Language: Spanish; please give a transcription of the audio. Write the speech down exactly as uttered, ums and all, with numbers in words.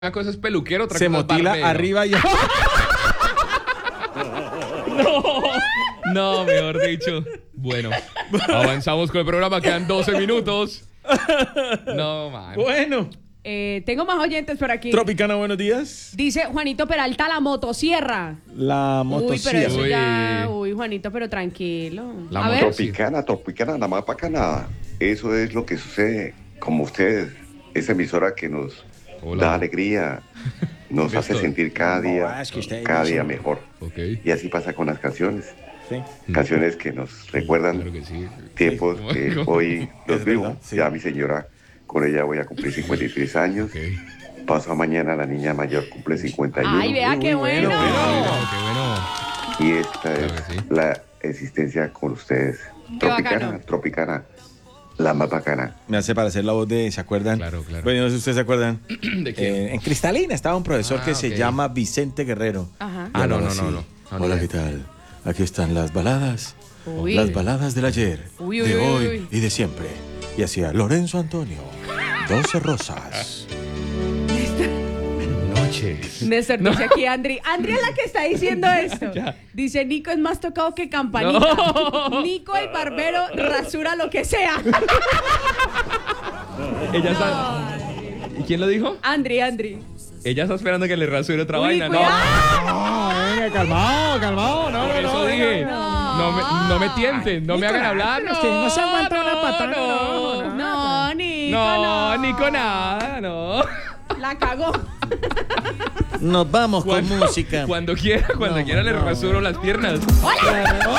Una cosa es peluquero, otra Se cosa es motila barbero. arriba y No, no, mejor dicho. Bueno, avanzamos con el programa, quedan doce minutos. No, man. Bueno. Eh, tengo más oyentes por aquí. Tropicana, buenos días. Dice Juanito Peralta, la motosierra. La Uy, pero motosierra. eso Uy. ya... Uy, Juanito, pero tranquilo. La A ver. moto- Tropicana, Tropicana, nada más bacana. Eso es lo que sucede, como ustedes, esa emisora que nos Hola. da alegría, nos hace Listo. sentir cada No, día, es que usted cada dice- día mejor. Ok. Y así pasa con las canciones, Sí. canciones que nos recuerdan Claro que sí. tiempos Sí. que hoy los Es vivo. verdad, sí. Ya mi señora, con ella voy a cumplir cincuenta y tres años. Ok. Paso a mañana, la niña mayor cumple cincuenta y uno. Ay, vea qué bueno, bueno. bueno. Qué bueno. Y esta Claro es que sí. la existencia con ustedes. Qué Tropicana, bacano. Tropicana, la más bacana. Me hace parecer la voz de, ¿se acuerdan? Claro, claro. Bueno, no sé si ustedes se acuerdan. ¿De quién? Eh, en Cristalina estaba un profesor Ah, que se ok. llama Vicente Guerrero. Ajá. Y Ah, no, hablaba no, así. no, no. No, ni Hola, idea. ¿qué tal? Aquí están las baladas. Uy. Las baladas del ayer, Uy, uy, de uy, hoy uy. y de siempre. Y hacía Lorenzo Antonio, doce rosas. Noches. Néstor dice aquí Andri. Andri es la que está diciendo esto. Ya. Dice Nico es más tocado que campanita. No. Nico el barbero rasura lo que sea. Ella está... ¿Y quién lo dijo? Andri, Andri. Ella está esperando que le rasure otra Uy, vaina, ¿no? cuidado. venga, calmado, calmado. No, Por eso dije, no. no me, no me tienten, no me hagan hablar. No, usted no se aguanta no, una patada, No, no, No, Nico, no, no. ni con nada, no. La cagó. Nos vamos Cuando, con música. Cuando quiera, cuando No, quiera le no. rasuro las piernas. Claro.